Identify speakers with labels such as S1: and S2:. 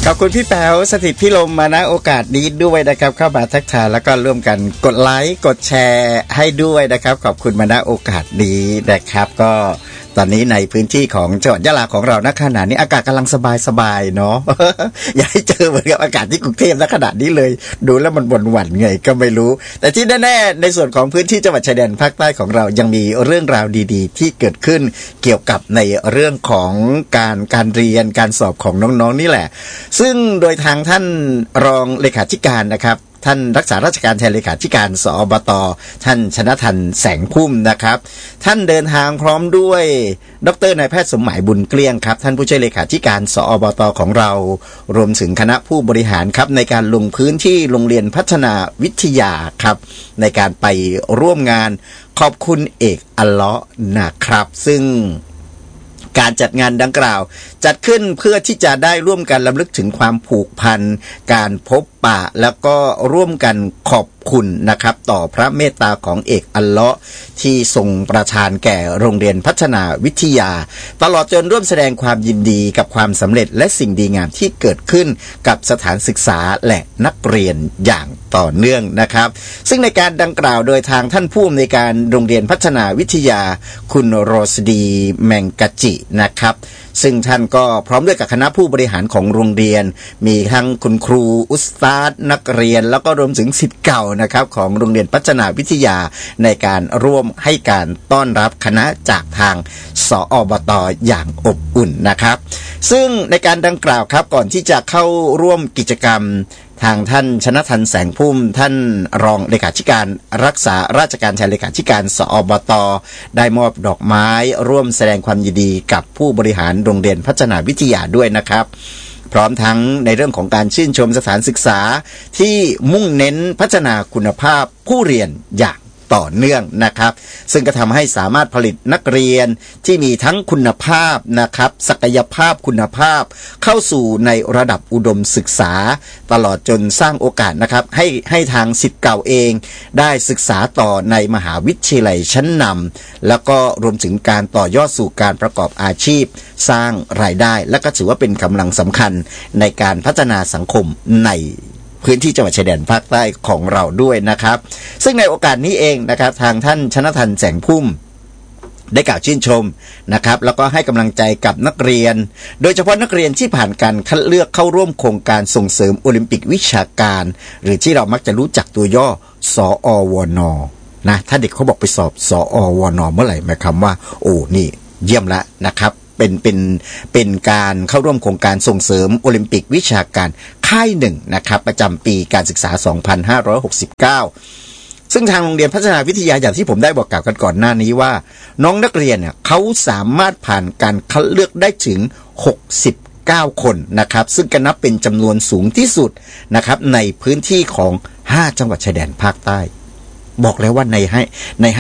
S1: อบคุณพี่แป๋วสถิตพิลมมาณโอกาสนี้ด้วยนะครับเข้ามาทักทายแล้วก็ร่วมกันกดไลค์กดแชร์ให้ด้วยนะครับขอบคุณมาณโอกาสนี้นะครับก็ตอนนี้ในพื้นที่ของจังหวัดยะลาของเราณขณะนี้อากาศกำลังสบายๆเนาะ อย่าให้เจอเหมือนกับอากาศที่กรุงเทพณขณะนี้เลยดูแล้วมันหวั่นไงก็ไม่รู้แต่ที่แน่ๆในส่วนของพื้นที่จังหวัดชายแดนภาคใต้ของเรายังมีเรื่องราวดีๆที่เกิดขึ้นเกี่ยวกับในเรื่องของการเรียนการสอบของน้องๆนี่แหละซึ่งโดยทางท่านรองเลขาธิการนะครับท่านรักษาราชการแทนเลขาธิการสอบต.ท่านชนทันแสงพุ่มนะครับท่านเดินทางพร้อมด้วยดร.นายแพทย์สมหมายบุญเกลี้ยงครับท่านผู้ช่วยเลขาธิการสอบต.ของเรารวมถึงคณะผู้บริหารครับในการลงพื้นที่โรงเรียนพัฒนาวิทยาครับในการไปร่วมงานขอบคุณเอกอัลเลาะห์นะครับซึ่งการจัดงานดังกล่าวจัดขึ้นเพื่อที่จะได้ร่วมกันรำลึกถึงความผูกพันการพบปะแล้วก็ร่วมกันขอบคุณนะครับต่อพระเมตตาของเอกอัลเลาะห์ที่ทรงประทานแก่โรงเรียนพัฒนาวิทยาตลอดจนร่วมแสดงความยินดีกับความสำเร็จและสิ่งดีงามที่เกิดขึ้นกับสถานศึกษาและนักเรียนอย่างต่อเนื่องนะครับซึ่งในการดังกล่าวโดยทางท่านผู้อำนวยการโรงเรียนพัฒนาวิทยาคุณโรสดีแมงกะจินะครับซึ่งท่านก็พร้อมด้วยกับคณะผู้บริหารของโรงเรียนมีทั้งคุณครูอุสตาดนักเรียนแล้วก็รวมถึงศิษย์เก่านะครับของโรงเรียนพัฒนาวิทยาในการร่วมให้การต้อนรับคณะจากทางสอบต.อย่างอบอุ่นนะครับซึ่งในการดังกล่าวครับก่อนที่จะเข้าร่วมกิจกรรมทางท่านชนทันแสงพุ่มท่านรองเลขาธิการรักษาราชการแทนเลขาธิการสอบต.ได้มอบดอกไม้ร่วมแสดงความยินดีกับผู้บริหารโรงเรียนพัฒนาวิทยาด้วยนะครับพร้อมทั้งในเรื่องของการชื่นชมสถานศึกษาที่มุ่งเน้นพัฒนาคุณภาพผู้เรียนอย่างต่อเนื่องนะครับซึ่งก็ทำให้สามารถผลิตนักเรียนที่มีทั้งคุณภาพนะครับศักยภาพคุณภาพเข้าสู่ในระดับอุดมศึกษาตลอดจนสร้างโอกาสนะครับให้ทางศิษย์เก่าเองได้ศึกษาต่อในมหาวิทยาลัยชั้นนำแล้วก็รวมถึงการต่อยอดสู่การประกอบอาชีพสร้างรายได้และก็ถือว่าเป็นกำลังสำคัญในการพัฒนาสังคมในพื้นที่จังหวัดชายแดนภาคใต้ของเราด้วยนะครับซึ่งในโอกาสนี้เองนะครับทางท่านชนทันแสงพุ่มได้กล่าวชื่นชมนะครับแล้วก็ให้กำลังใจกับนักเรียนโดยเฉพาะนักเรียนที่ผ่านการคัดเลือกเข้าร่วมโครงการส่งเสริมโอลิมปิกวิชาการหรือที่เรามักจะรู้จักตัวย่อสอวนนะถ้าเด็กเขาบอกไปสอบสอวนเมื่อไหร่หมายความว่าโอ้นี่เยี่ยมละนะครับเป็นการเข้าร่วมโครงการส่งเสริมโอลิมปิกวิชาการค่ายหนึ่งนะครับประจำปีการศึกษา 2569 ซึ่งทางโรงเรียนพัฒนาวิทยาอย่างที่ผมได้บอกกล่าวกันก่อนหน้านี้ว่าน้องนักเรียนเนี่ยเขาสามารถผ่านการคัดเลือกได้ถึง69 คนนะครับซึ่งก็นับเป็นจำนวนสูงที่สุดนะครับในพื้นที่ของ5จังหวัดชายแดนภาคใต้บอกแล้วว่าใน